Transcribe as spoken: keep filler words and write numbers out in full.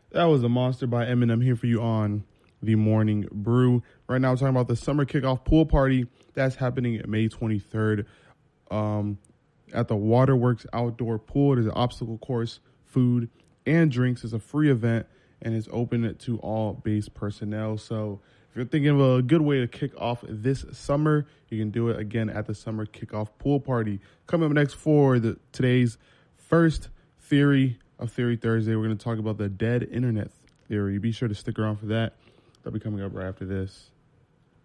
That was a monster by Eminem here for you on the Morning Brew. Right now, we're talking about the summer kickoff pool party that's happening May twenty-third um, at the Waterworks Outdoor Pool. There's an obstacle course, food, and drinks. It's a free event, and it's open to all base personnel. So if you're thinking of a good way to kick off this summer, you can do it again at the summer kickoff pool party. Coming up next for the today's first theory of Theory Thursday, we're going to talk about the dead internet theory. Be sure to stick around for that. That'll be coming up right after this.